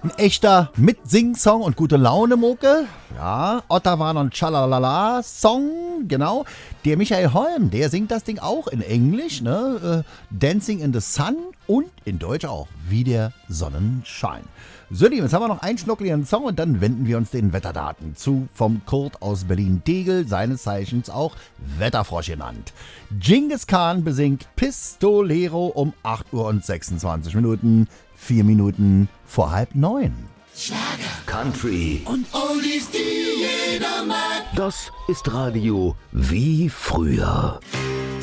Ein echter Mit-Sing-Song und gute Laune-Mucke. Ja, Ottawa und Chalalala-Song, genau. Der Michael Holm, der singt das Ding auch in Englisch, ne? Dancing in the Sun und in Deutsch auch, wie der Sonnenschein. So, jetzt haben wir noch einen schnuckligen Song und dann wenden wir uns den Wetterdaten zu. Vom Kurt aus Berlin-Tegel, seines Zeichens auch Wetterfrosch genannt. Genghis Khan besingt Pistolero um 8 Uhr und 26 Minuten, 4 Minuten vor 8:30. Schlager, Country und Oldies, die jeder mag. Das ist Radio wie früher.